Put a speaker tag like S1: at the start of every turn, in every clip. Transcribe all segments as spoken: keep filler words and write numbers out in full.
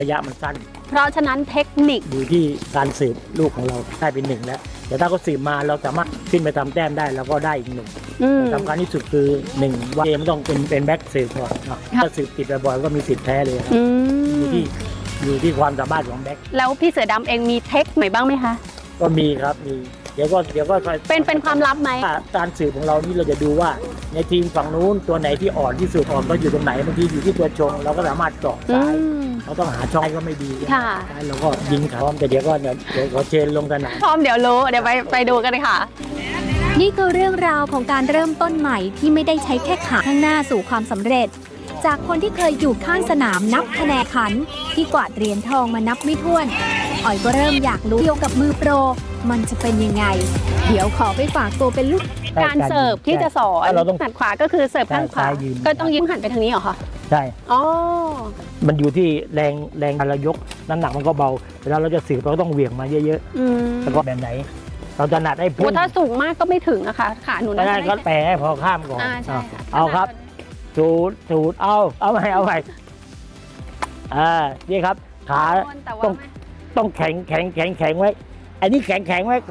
S1: ระยะมันสั้น
S2: เพราะฉะนั้นเทคนิค
S1: อยู่ที่การสืบลูกของเราได้เป็นหนึ่งแล้วแต่ถ้าเขาสืบมาเราสามารถขึ้นไปทำแต้มได้แล้วก็ได้อีกหนึ่งสำคัญที่สุดคือหนึ่งว่าเกมต้องเป็นเป็นแบ็กสืบก่อนถ้าสืบติดบ่อยๆก็มีสิทธิ์แพ้เลยครับอยู่ที่อยู่ที่ความสามารถของแบ็ก
S2: แล้วพี่เสือดำเองมีเทคไหนบ้างไหมคะ
S1: ก็มีครับมีเดี๋ยวก็เดี๋ยวก็
S2: เป็นเป็นความลับไหม
S1: การสืบของเรานี่เราจะดูว่าในทีมฝั่งนู้นตัวไหนที่อ่อนที่สุดอ่อนก็อยู่ตรงไหนบางทีอยู่ที่ตัวชงเราก็สามารถเจาะซ้ายเราต้องหาช่องก็ไม่ดี
S2: ค่ะ
S1: เราก็ยิงพร้อมแต่เดี๋ยวก็เดี๋ยวขอเชนลงสนาม
S2: พร้อมเดี๋ยวรู้เดี๋ยวไปไปดูกันเลยค่ะ
S3: นี่คือเรื่องราวของการเริ่มต้นใหม่ที่ไม่ได้ใช้แค่ขาข้างหน้าสู่ความสำเร็จจากคนที่เคยอยู่ข้างสนามนับคะแนนขันที่กวาดเหรียญทองมานับไม่ถ้วนอ๋อยก็เริ่มอยากรู้เกี่ยวกับมือโปรมันจะเป็นยังไงเดี๋ยวขอไปฝากตัวเป็นลูก
S2: การเสิร์ฟที่จะสอนหันขวาก็คือเสิร์ฟข้างขวาก็ต้องยิ้มหันไปทางนี้เหรอคะ
S1: ใช่
S2: อ๋อ
S1: มันอยู่ที่แรงแรงเรายกน้ำหนักมันก็เบาเวลาเราจะสืบเราต้องเหวี่ยงมาเยอะๆแล้วก็แบบไหนเราจะหนัดให้พุ่ง
S2: ถ้าสูงมากก็ไม่ถึงนะคะขาหนู
S1: นะก็แปรให้พอข้ามก่อนเอาครับจูดจูดเอาเอาไปเอาไปอ่านี่ครับขาต้องต้องแข็งแข็งแข็งแข็งไว้อันนี้แข็งแข็งไว้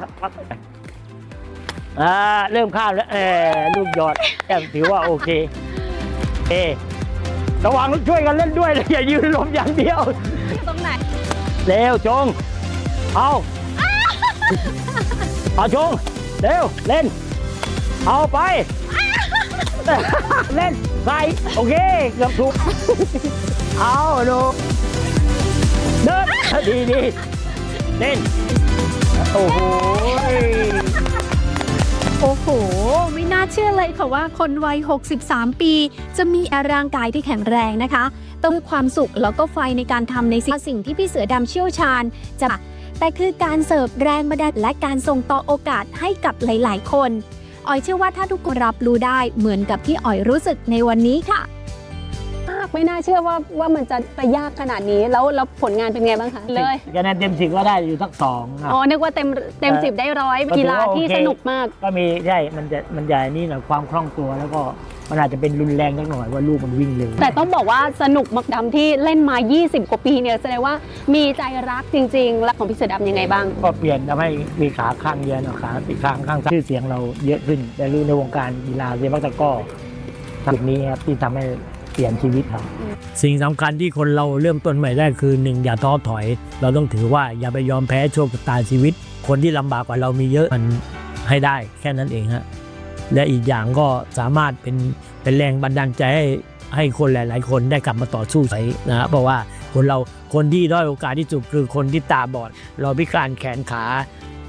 S1: อ่าเริ่มข้ามแล้วเออลูกหยอดแอมถือว่าโอเคเอระวังช่วยกันเล่นด้วยอย่ายืนลมอย่างเดียว
S2: ตรงไหน
S1: เร็วจงเอาเอาจงเร็วเล่นเอาไปเล่นใส่โอเคเกือบถูกเอาดูเดินดีดีเล่นโอ้โห
S3: โอ้โหไม่น่าเชื่อเลยค่ะว่าคนวัยหกสิบสามปีจะมีร่างกายที่แข็งแรงนะคะต้องมีความสุขแล้วก็ไฟในการทำในสิ่งที่พี่เสือดำเชี่ยวชาญจะแต่คือการเสิร์ฟแรงบันดาลและการส่งต่อโอกาสให้กับหลายๆคนอ๋อยเชื่อว่าถ้าทุกคนรับรู้ได้เหมือนกับที่อ๋อยรู้สึกในวันนี้ค่ะ
S2: ไม่น่าเชื่อว่าว่ามันจะไปยากขนาดนี้แล้วแล้วผลงานเป็นไงบ้างคะเลย
S1: คะแนนเต็มสิบก็ได้อยู่สักสอง
S2: อ๋อนึกว่าเต็มเต็มสิบได้ร้อยกีฬาที่สนุกมาก
S1: ก็มีใช่มันจะมันใหญ่นี่หน่อยความคล่องตัวแล้วก็มันอาจจะเป็นรุนแรงนิดหน่อยว่าลูกมันวิ่งเร็ว
S2: แต่ต้องบอกว่าสนุกมักดำที่เล่นมายี่สิบกว่าปีเนี่ยแสดงว่ามีใจรักจริงๆแล้วของพี่เสือดำยังไงบ้าง
S1: ก็เปลี่ยนทำให้มีขาข้างเยอะนะขาติดข้างข้างชื่อเสียงเราเยอะขึ้นแต่รู้ในวงการกีฬาเซปักตะกร้อจุดนี้ครับที่ทำให้เปลี่ยนชีวิตครับสิ่งสำคัญที่คนเราเริ่มต้นใหม่ได้คือหนึ่งอย่าท้อถอยเราต้องถือว่าอย่าไปยอมแพ้โชคชะตาชีวิตคนที่ลำบากกว่าเรามีเยอะมันให้ได้แค่นั้นเองฮะและอีกอย่างก็สามารถเป็นเป็นแรงบันดาลใจให้ให้คนหลายๆคนได้กลับมาต่อสู้ใส่นะเพราะว่าคนเราคนที่ด้อยโอกาสที่สุดคือคนที่ตาบอดเราพิการแขนขา